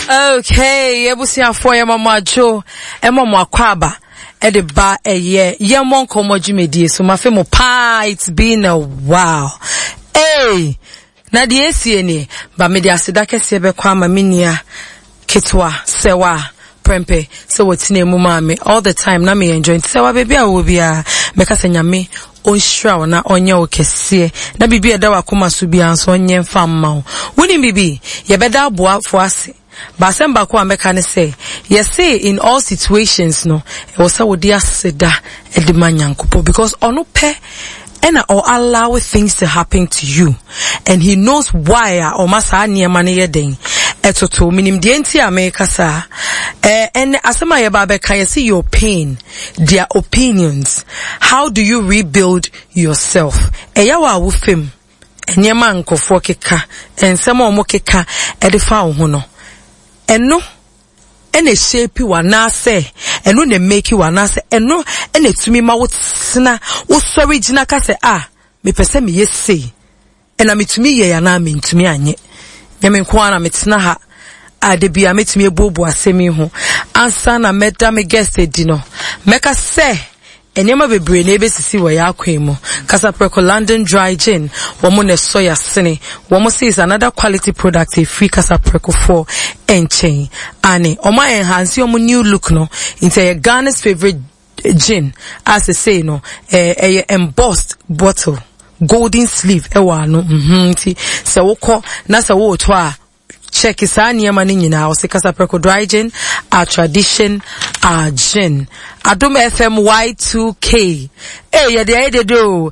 Okay, yebusia for your mama Jo, e mama kwaba. E de ba ye mon komo jumedie so mafe mo pa. It's been a while. Hey, na die esi ba me de aseda kese be kwa maminia ketwa sewa prempe so wotine mu mame all the time na me enjoy sewa baby a wo bia me ka nyame onhra na onye okese na bibi eda wakoma so bia so onye mfa mma wo woni bibi ye beda aboa fo ase ba semba ko ameka ne say yes say in all situations no e wo sa wodi aseda e de manyankopo because ono pe and or allow things to happen to you and he knows why or masa niema ne yeden etoto minim de enti America sa and asema ye ba be kan see your pain their opinions how do you rebuild yourself eya wa wo fem niema nkofo keka ensema omo keka e de fa wo ho no eno ene shape wa na se eno ne make wa na se eno ene tumi ma wotsena wo sorry gina ka se me pese me yesi ena metumi ye ya na me ntumi anye nyame nko ana metena ha ade bia metumi ebobo asemi ho ansa na meda me guest edino meka se enyema bebre na ebesisi wa ya akwemu kasa preko London dry gin womo ne soya sene womo say is another quality product a free kasa preko for enchain ane oma enhance your new look no into your Ghana's favorite gin as I say no a embossed bottle golden sleeve ewa no ti se woko na se wo to a check is niema ni nyina o se kasa preko dry gin our tradition our gin Adum FM Y2K ye de do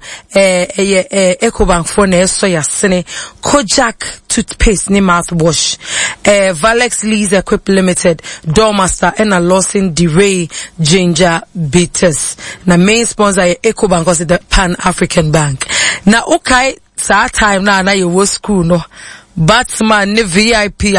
Ecobank for na so ya sene Kojak toothpaste ni mouthwash Valex Lees Equip Limited Doormaster and a Lawson DeRay Ginger Bitters na main sponsor Ecobank was the Pan African Bank na okay sa time na you was school no Batman ne VIP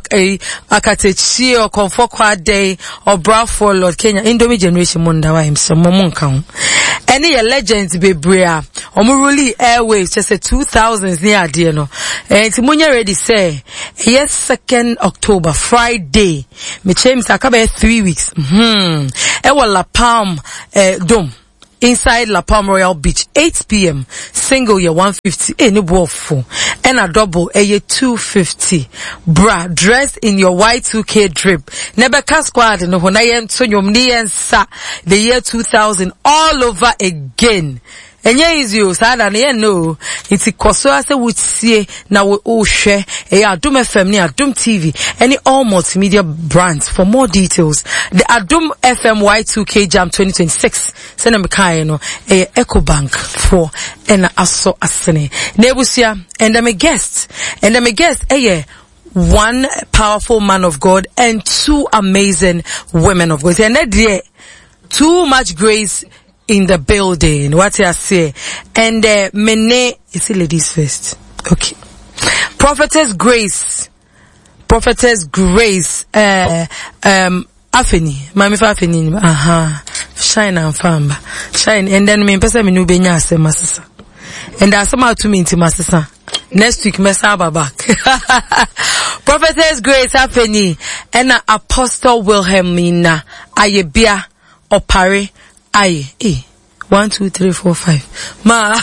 akatechi or comfort quad day or Bradford Lord Kenya Indomie generation munda wa himself momonka any legends be brea omuruli airways just a 2000s near ade no enti munya ready say yes 2nd October Friday me chems akaba 3 weeks e wala palm dome inside La Palm Royal Beach 8 p.m. single year 150 any buffo and a double a 250 bra dressed in your Y2K drip Nebeka squad no honayen so nyom ni ensa the year 2000 all over again enye easy o sada na no iti koso ase wutsie na wo hwe Adum FM ni Adum TV any all multimedia brands for more details the Adum FM Y2K Jam 2026 send me kai no Ecobank for and aso asene nebusia and I'm a guest one powerful man of God and two amazing women of God and there too much grace in the building. What I say, and mene is it ladies first? Okay, Prophetess Grace, Afeni, mami fa Afeni, shine and famba, shine, and then me pesa me no benya se masisa, and asama to me inti masisa. Next week mesa back. Prophetess Grace Afeni, and Apostle Wilhelmina Ayebia Opare. Aye, 1, 2, 3, 4, 5. Ma,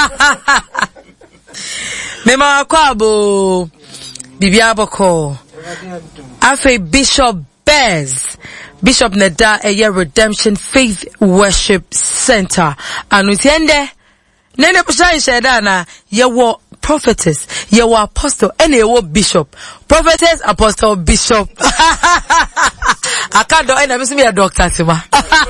me ma kwabo, bibiaboko. Afe Bishop Bez, Bishop Neda Eye Redemption Faith Worship Center. Anutiende, nene pusha sheda na yewo prophetess, yewo apostle, ene yewo bishop. Prophetess, apostle, bishop. Akado ena misi mi ya doctor sima.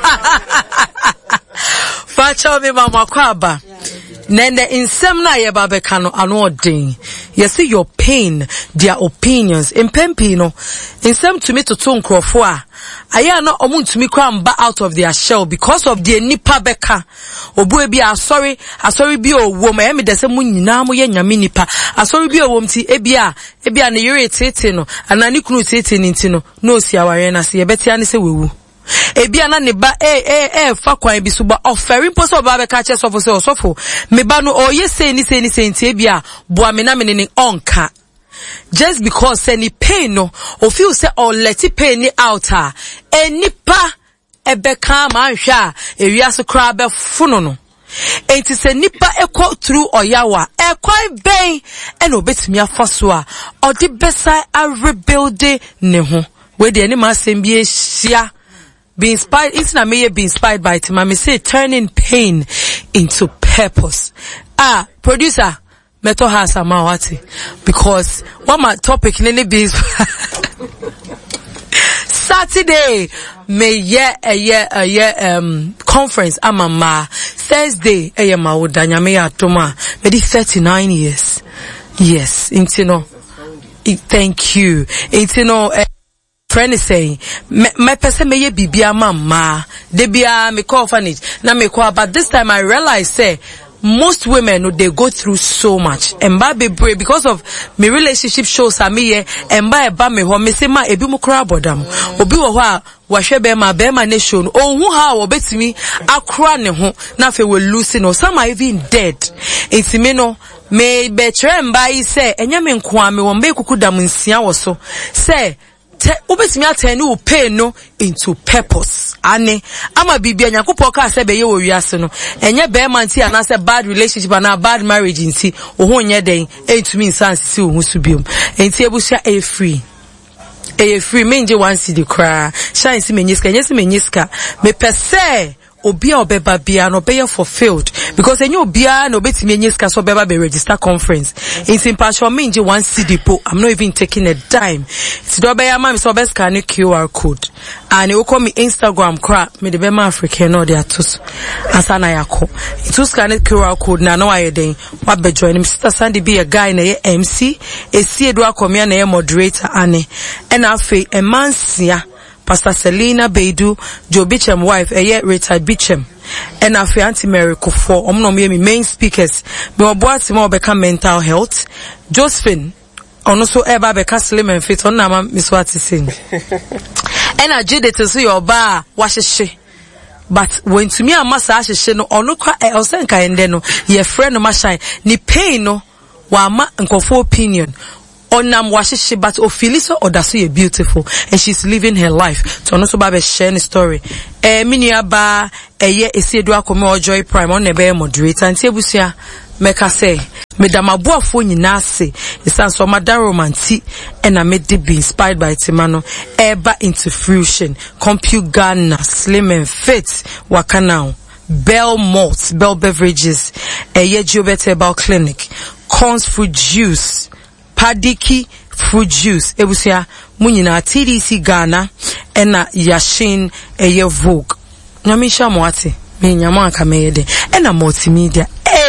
Facha mi mama kwaba. Nende insem na ye babe kano anodin. You see your pain, their opinions. In Pempino, insem to me to ton crofwa. Aya no omun to me kwamba out of their shell because of the nipa beka. Obu ebi sorry bi o wo ma emi dese mu nyina mo ye nyame nipa. Asori bi o wo mti ebia ne yure tete no. Anani kunu tete ni ntino. No si aware na se ye beti ane se wewu. Ebia na ne ba fa kwan bi so ba offering poso ba be ka che sofo me ba no o ye sei ni sei nti ebia boa me na me ne onka just because any pain no or feel say or let it pain it out any pa ebeka man hwa ewia so kra be funo no enti se nipa ekọ through oyawa ekọ ben and obetimi afaso a odi besa a rebuild ne ho we de ani ma sem bi ehia be inspired it's not me be inspired by it me say turning pain into purpose. Producer meto has amawati because what my topic nene be Saturday me conference amama Thursday ma wodanya me atoma me 39 years. Yes, intino. Thank you. Intino friend is saying my person may be mama they be me call orphanage na me call but this time I realize say most women they go through so much and ba be brave because of my relationship shows me and ba me ho me say ma ebi mu kra bodam obi wo ho a wahwe be ma ne show no ohun ha obetimi akra ne ho na fe we lose no some are even dead it's me no me be tremba yi say enya me nko a me wo me kuku dam nsia wo so say ubetimi atene wo pain no into purpose ane ama bibia nyakopo ka se be ye wo wiase no enye be man ti ana se bad relationship ana bad marriage nti wo ho nye den entumi insansi si wo so biom enti ebusia e free me nje one city cry shine si menyiska nyesi menyiska me pese obi a obeba bia no be fulfilled because enye obi a no betimi enyiska so beba be register conference in simpassion me nje one city po I'm not even taking a dime it's do be ya ma me so be scan QR code and you call me Instagram crap me the be ma African no dey atos asana yakọ to scan QR code na no aye den wa be join me sister Sandy be a guy na ye MC esi edu akomia na ye moderator ane and afi e mansia Pastor Selena Beidu, Joe Bichem wife, Rita Bichem, and afi Auntie Mary Kofo, omno me main speakers. Me oboati mo beka mental health. Josephine, ono so eba beka slim and fit on nama miswati sin. And I jide to see your bar washeshe. But when to me a massa ashe no ono kwa osenka ende no ye friend no mashine ni pain no wa ma nkofo opinion. Onam washishi but ofiliso odaso ye beautiful and she's living her life to also ba be share the story minia ba eye esiedu akome Joy Prime on be moderator anti ebusia meka say medamabuafo nyina ase isan so madaro manti and I made be inspired by Timano eba into fruition compute Ghana slim and fit waka now Bell Malt Bell Beverages eye Jobet Herbal Clinic Corns Fruit Juice Padiki fruit juice ebusia munyina TDC Ghana ena Yashin eye Vogue nyamisha mwati me nyama aka meyede ena multimedia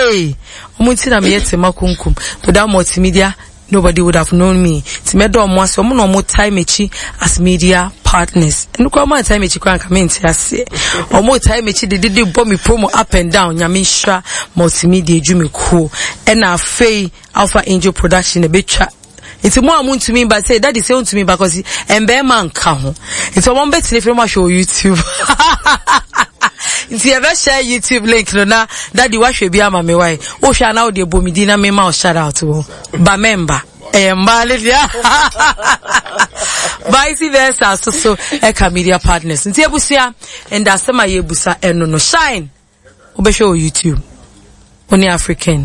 omunti na meyete makunkum without multimedia nobody would have known me timedo omwase omo no mo time echi as media partners nukwa ma time echi kwa nkamenti ase omo time echi de bomb promo up and down nyamisha multimedia edwumi cool ena afei Alpha Angel Production ebetwa it's more amuntu to me but say that is say to me because embe man ka ho it's one bet if you show YouTube it's ever share YouTube link no na daddy wa hwe bia ma me why o hwa na o de bomidi na me ma o shout out wo ba member mbaledia vice versa so Eka Media Partners nti ebusia and asema ye busa eno no shine obehwe o YouTube oni African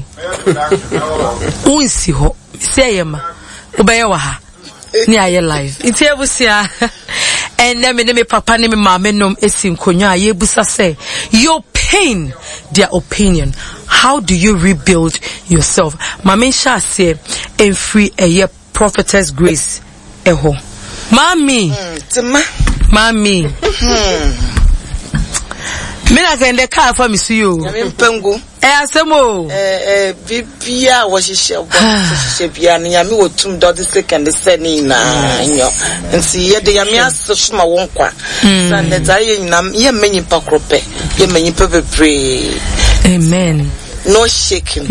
unsi ho say ma obeyewa ha ni aye live nti ebusia and me papa ne me mama nom esim konwa aye busa say your pain their opinion how do you rebuild yourself mama sha say en free aye prophetess Grace eho mami mami mina kende ka fa mi suyo mpengu asemo bibia wo hihye bia ne yame wotum do the second seni na nyo nti ye de yame asosoma wonkwa sande zaye nyinam ye menyi pakrope ye menyi pepebre amen no shaking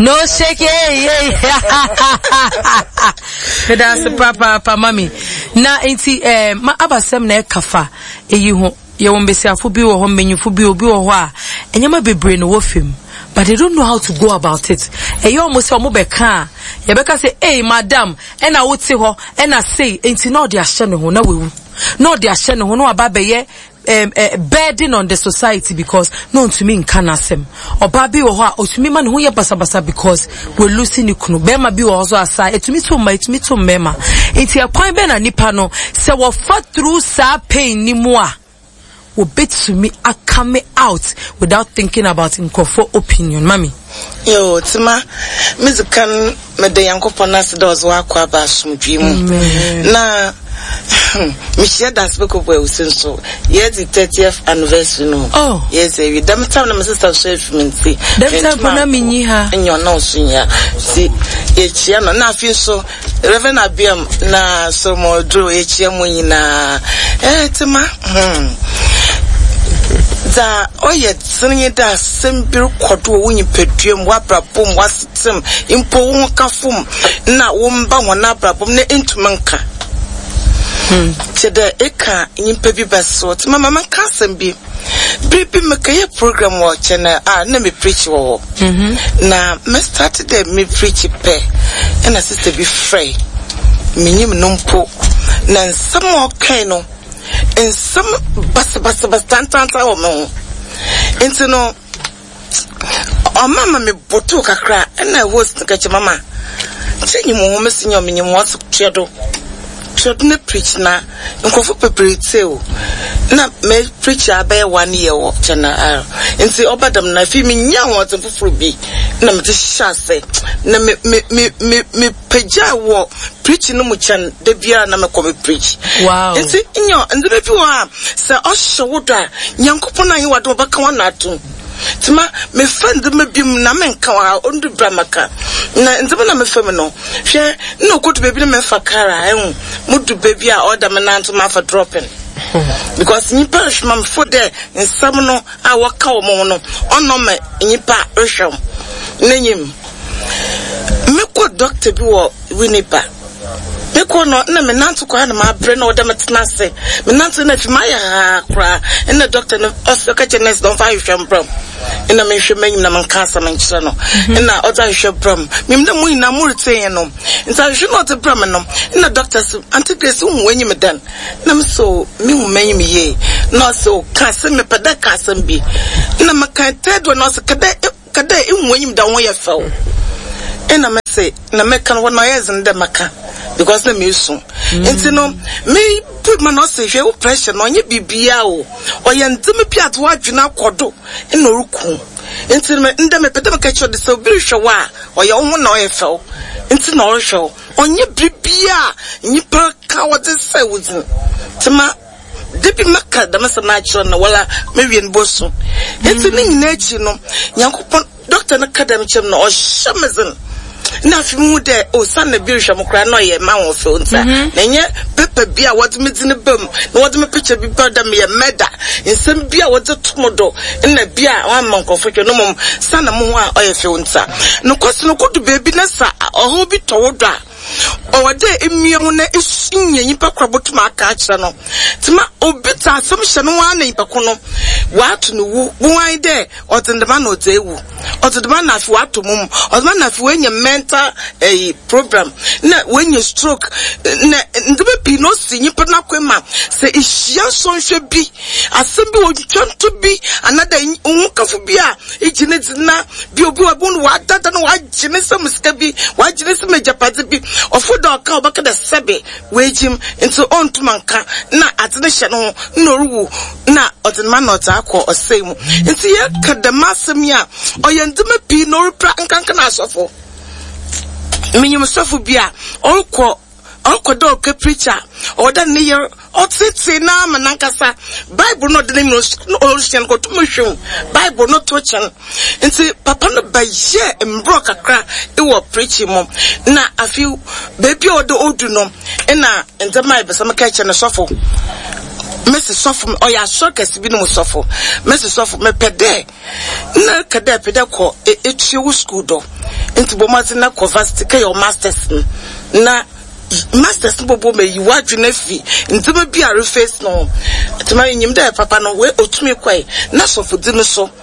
that's papa mami na nti ma abasem na kafa eyi ho ye wombesi afo bi wo ho menyufo bi obi wo ho a enyama bebre no wo fem but they don't know how to go about it. And you almost say, Mobeka, Yabeka say, hey, madam, and I would say, and I say, ain't no, they are sharing, no, no, they are sharing, no, ababe, burden on the society because no to me in kanasem or baby or to me man who ya basa because we're losing ikunu bema bi also aside to me to mema into a point ben nipa no say we fought through sa pain ni moa will bet to me I come out without thinking about for opinion mami yo tima musican me de yankopona se does wa kwa ba sumdwi mu na Michelle dance beko boy usenso yes the 30th anniversary no oh yes we dem time na my sister chef minti dem time na minyi ha enyo na osunya si echia no na afin so Reverend Abiam na so modro echia mu nyina tima da oye tsinye da sembiru kodo wonyi peduem wa brabom wasitem impo won kafum na wo mba wona brabom na entumanka Chede eka nyimpa bi beso ti mama man kasem bi bibi mekaye program wo channel na me preach wo na me started me preach pe na sister bi frey minyim nompo na nsam o kan no nsam bas tantanta wo me enti no o mama me botu kakra na host ka che mama chenyi mo me sinyo minyim wo twedo ne preach na nkofo peperete o na me preach abai 1 year wo channel nti obadam na fi mi nya ho tefufuru bi na me shase na me peja wo preach no mu chan de bia na me ko me preach wow nti nyo ndebe bi wa se o hyewo da nyankopon an yiwado baka wana atum tima me friend me bim na me nka wa ondu bramaka na nzebe na me fam no hwe no kotu baby na me fakara mudu baby a order me na ntoma for dropping because ni parish mam for there nsam no a waka wo mo no ono me nyipa rehwem nanyim me ko doctor bi wo Winneba Beko no na me nanto kwa na ma bre na oda metena se me nanto na fi maya kra na doctor no ofika chenes don fa hwem bram ina me hwe manyim na man cancer man kire no ina oda hwe bram mim na mu ina mu reten no nta hwe no te bram no ina doctor so antigrace hu wanyim dan na me so me hu manyim ye no so cancer me peda cancer bi ina makan tedo no so kada hu wanyim dan wo ye faw ina me say na me kan wo no yes nde maka because na me so enti no me put man no say hwe pressure no nye bibia o oye ndime piat wa dwena kodo ina ruku enti me nde me pede me ka cho de so bi hwe wa oye wo na oye fel enti na o hwe onye bibia nyipa ka wo de say wuzin tima debi maka da masa na cho na wala me wien boso enti ni nyina echi no yankopon doctor na kadam chem no o shamezin na fi mu de o san na bi hwam kra no ye ma won fe unta na nye pepe bia what me din bam na what me picture bi pa da me ye meda nsem bia what tomodo na bia wa man kofo no mom san na mu a o ye fe unta no kwese no kodu baby na sa o ho bi to wodo a o de emie mu na esunye nyipa krabotuma aka akira no tima obita asem hye no wa na nyipa ko no wa to no wu wan de o tendema na o zewu o tendema na fi wa to mum o tendema na fi wenye mental program na wenye stroke na ndebe pi no si nyipa na kwema se ihia sonhwe bi asem bi wo twanto bi anada unkafu bi a ejine dina bi obi wa bu no wa dada no wa jine sem ska bi wa jine sem japade bi ofodo ka obaka da sebe wejim into ontumanka na atene hye no noruwu na otenma na otako osemu nti ye kadama asem ya oyendema pi no repra nkanka na asofo minyum sofo bia orko ke preacher oda ne year otete na manankasa bible no de no ocean ko tumhwem bible no to chen nti papa no ba ye mbro kakra e wo preaching mom na afi baby odo odu no na ntama ibesa maka che ne sofo Messi sofo oya shokesi bi no sofo Messi sofo me pede na kada pede ko etu school do nti bomati na university ke your masters na masters bobo me yi wadwe na fi ntema bi are face no ntema nyim da papa no we otumi kwai na sofo di no so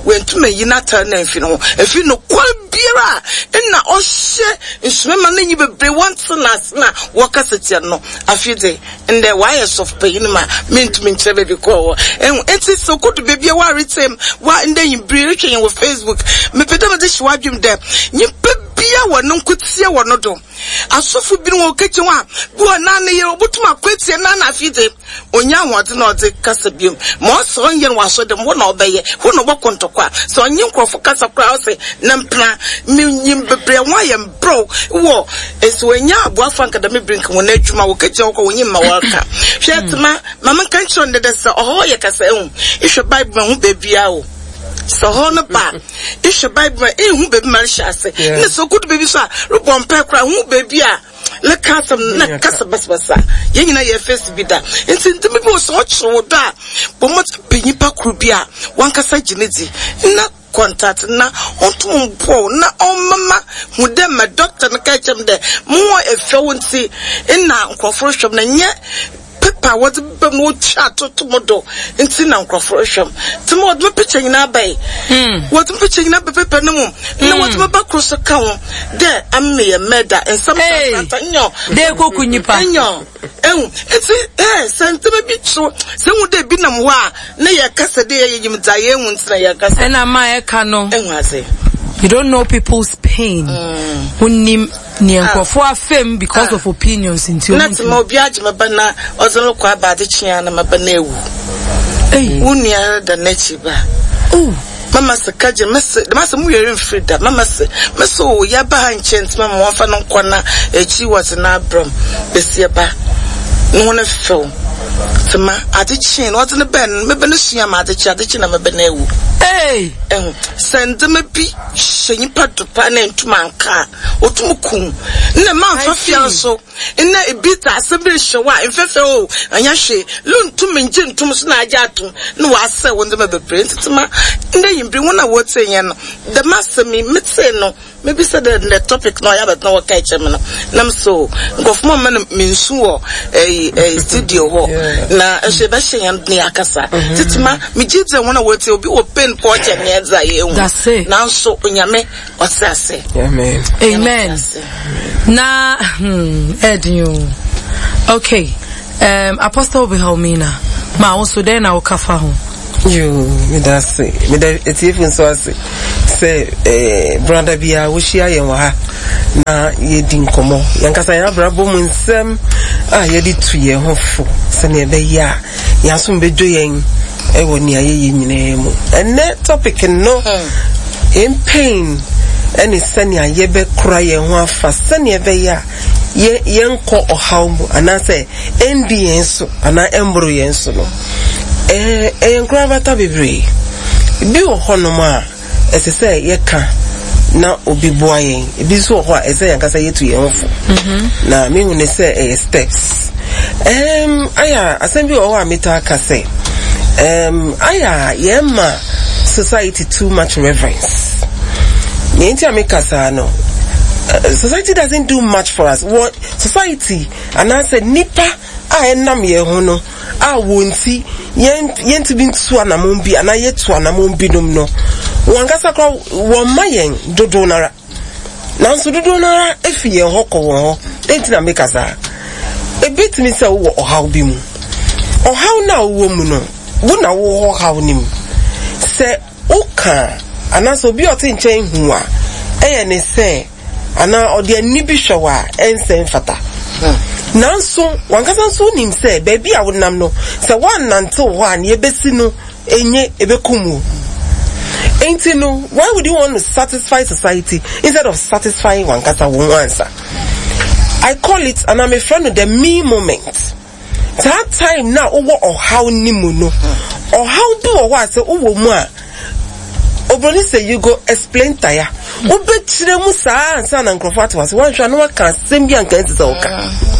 when to me na turn if you know kwabira na ohye nsumema na nyibe bre want na worker set no afide and the wires of pain ma me chebe be call and it is so good to be a worry them wa and then you bre twen with Facebook me peda me de hwadwum dem nyi bia wono nkotia wono do asofu bi no oketwe wa bu na na ye obutuma kwetie na afide onya wode na ode kasa biom mo so onye no waso dem wo na obeye wo no bokontokwa so onye nkrofo kasa kra o se na mpna nyim bebre wa ye bro wo eso onya aboafa nkada me brink wo na adwuma wo kekye wo ko onye ma waka hwetma mama kan chon de se oho ye kasa ehun ihwe bible hu bebia o so hono ba ihwe bible ehun bebi marisha se ne so good baby so robon pe kra hu bebia le kasam na kasa basbasa yenyina ye face bi da enti ntimi bi so chiro da bomo penyipa kru bia wan kasa ginezi na contact na ontum mpo na omama hudem ma doctor na kachem de mo efewonti na nkofro shop na nye paper what be no chat to modo nti na nkofro shop ti mo do picture nyina bai what picture nyina be paper no mo na what me ba cross account there am me murder and some nyo de koku nyipa nyo eti sentime bi so se hu de bi nam ho a na ye kasa de ye yim dzaye hu ntina ye kasa na ma e ka no ase you don't know people's pain unim ni enkofo afem because of opinions into na ti mo bi agema bana ozolo kwa ba de chia na mabana ewu unia da nachi ba mama se kaje mama mu yere frida mama se meso ya ba ha nchent mama wafa no nkona echi was na abram besie ba no na feel Tama adichin what in the ben me ben sua ma adichin na me ben ewu send me bi shenyi padupa na ntuma anka otumukum na ma fafia so na ebita asebiri hwewa enfefe o anya hwe luntum nje ntum so na aja atum na wase wonde me bebre ntituma nda yimbri wona wotenye no the master me mete no maybe said the topic no ya bet no waka ichem no nam so ngofmo man minsu wo studio ho na ehebe hyen ne akasa titima me gidze wona wote obi wo pen porch ne za ye hu na so onyame osase amen na edin okay apostle Wilhelmina ma also then na okafa ho me da etifun so ase say brother bia wo hia ye wa na ye di nkomo yankasa ya brabo mu nsem ye di tu ye ho fo se ne be ya so mbedo yen e woni aye nyine mu ene topic no in pain any sani aye be kura ye ho afa sani be ya ye nko ohawmu ana se endi yenso ana embro yenso no enkrabata bebre bi wo honoma ese say ye ka na obi boayen ebi so ho ese yankasa yetu ye hofo na me hu ne say steps aya asembi o wa meta ka say aya yema society too much reverence yenti amikasa no society doesn't do much for us. What society and I said nipa enam ye ho no wonti yen to be to anamombi and I yet to anamombi no wangasa kwa womayen dodonara nanso dodonara efi ye hoko wo enti na make asa e bit me say wo ohaw bi mu ohaw na wo mu no wo na wo ohaw nim se oka anaso bi otin chen hu a ne se ana odi anibi hwa ensen fata nanso wankasa so nim se baby a wonam no se wan nante ho an ye besi no enye ebekumu enti no why would you want to satisfy society instead of satisfying wankasa won answer? I call it and I'm a friend of the me moment that time now owo how nimu no or how do or what say owo mu a Obroni say you go explain tire. Obetire mu saa ansa na nkrofat was one hwa no ka sembi anka ntse oka.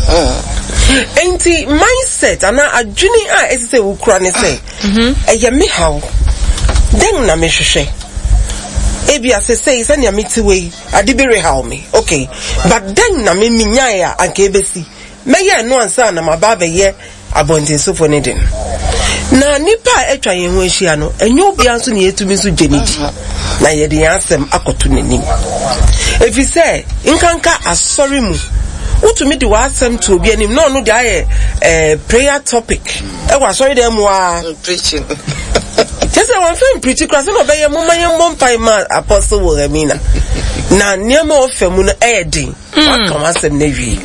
Enti mindset ana adwini a ese wo kura ne say eye me how den na me hwehwe. Ebi asese say na me ti we adibere how me. Okay. But then na me minyae a anka ebesi. Meye no ansa na mababa ye abontin so for ne den. na nipa etwa yen ho ahia no enyo bia nso ne yetumi nso genidi na ye de ansem akoto nanim efi se nkanka asori mu utumi de wasem to obi anim no de aye prayer topic e wa sorry dem wa preaching just one film preach class no be ye mama ye mompai ma apostle Wilhelmina na niam ofemu no e din wa kam asem na wi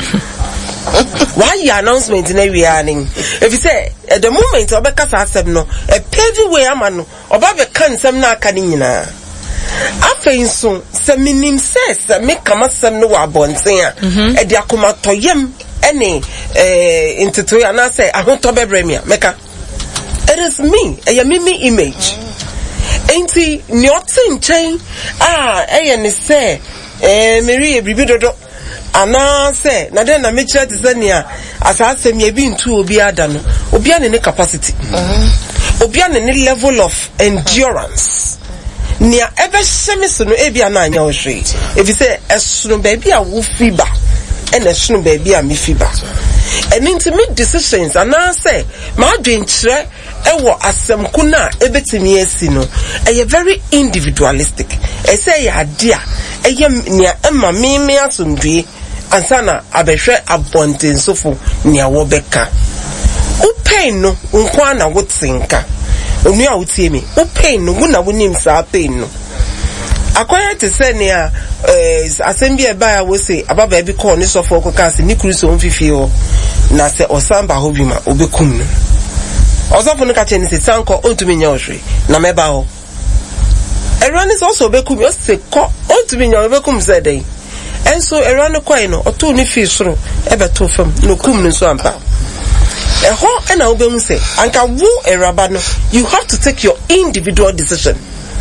why your announcement na wi aning if you say at the moment obeka sa asem no a paving way ama no oba be kan nsem na aka ni nyina afei so se minim se me kama sem no wa bonten a e de akoma toyem ene intito ya na say ahoto bebremia meka it is me a mimi image enti ni otin chen eye ne se meri ebribi dodo ana say na den na me kire te se nia asasem ye bi ntu obi ada no obi ane ne capacity obi ane ne level of endurance nia ebe sheme so no ebia na anya ohwe if you say esunu baby a wo fiba and esunu baby a me fiba and intimate decisions ana say ma adwenkyere ewo asem kuna ebetimi asi no eye very individualistic e say ya dia eye nia ema me asundue ansana abehwe abonten sofo nia wo beka upain no nkwa na wotsinka onu a wotie me upain no guna wonim sa pain no akwaya te se nia assembly e ba wo say ababa bi call ni sofo koka se ni kristo onfifi ho na se osamba ho bi ma obekum no osofo no ka che ni se sanko ontumi nya ohwe na meba ho everyone is also obekum yo se ko ontumi nya obekum se dey enso everyone kwai no oto ni fi soro ebeto fam no kum no so ampa eho ena obemu se anka wo eraba no you have to take your individual decision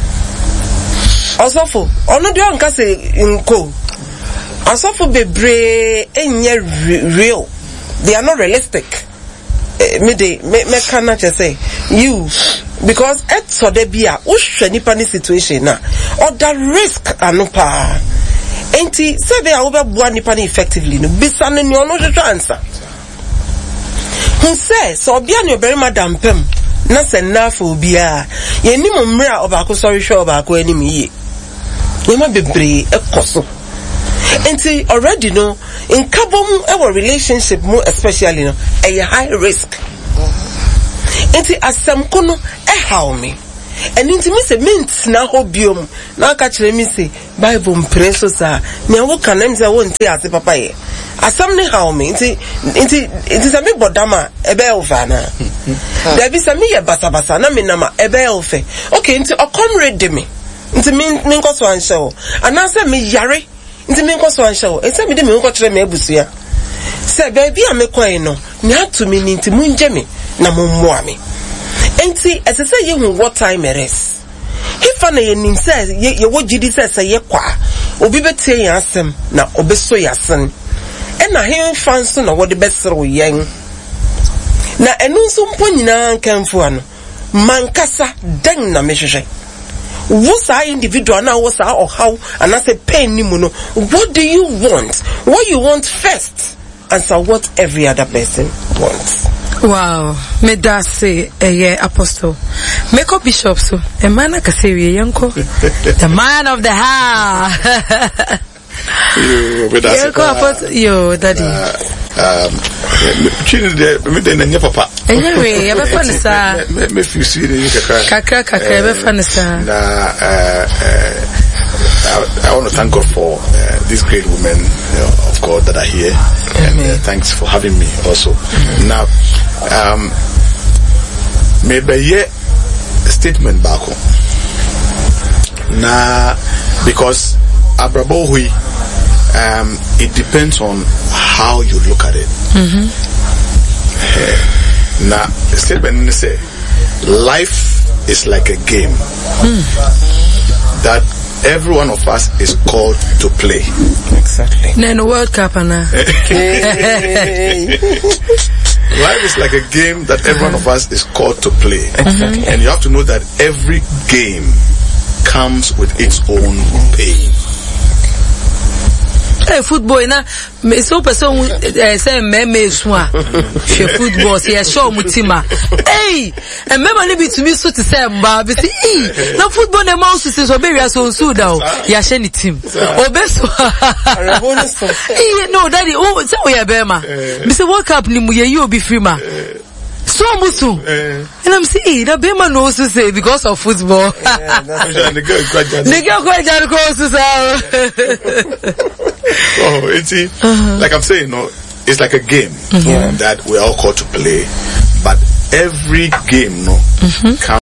osofo ono de anka se nko asofo bebre enye real, they are not realistic. Me cannot just say you because it's so there be a nipa ni situation na or the risk anupa enti say they are over bua nipa ni effectively no bisa no ni ono hwehwe answer who say so bia ni obere madam pem na se na fa obi a ye ni mo mra obako sorry sure obako anim yi ye ma bebre ekoso enti already no in kabom our relationship more especially no a high risk enti asem kono how me and into me say mint na hobium na ka kire me say bible mpreso sa ne wo kanem say won ti ate papa ye asem ne how me enti say me bodama ebe over na there be say me ye basabasa na me na ma ebe ofe okay enti okomrede me enti me nkoso anhye wo ana say me yare enti me nkoso anhye wo enti me de me nko kire me abusua say baby amekwan no ni atumi ni enti munje me na mummoa me enti esese ye hu what time it is if na ye nim say ye wogidi say ye kwa obi betie yan asem na obeso yasen e na he fanso na wode besero yen na enu nso mpo nyina nkamfu ano mankasa den na mehwehwe wo sa individual na wo sa or how and say pain ni mu no what do you want what you want first answer what every other person wants. Wow, me da say apostle. Make up bishop so. A man like say yanko. The man of the house. Yo, daddy. Me den nya papa. Anyway, you be fun sa. Me feel sweet you kakra. Kakra be fun sa. I want to thank God for these great women of God that are here, and thanks for having me also. Now, maybe a statement back home. Now, because Abrabohui, it depends on how you look at it. Now, statement say, life is like a game that every one of us is called to play. Exactly. Then World Cup and life is like a game that every one of us is called to play. Exactly. And you have to know that every game comes with its own pain. Hey, football na so person say me so football say show mutima. Hey, and remember ni be to me so to say mba be say na football na mouse say so be we so da ya she ni team. Obeso. No daddy, oh say we be ma. Be say World Cup ni mu ye obi free ma. So musu. And I'm saying that Bema knows to say because of football. The oh, it's like I'm saying, no, it's like a game that we're all called to play, but every game, no, comes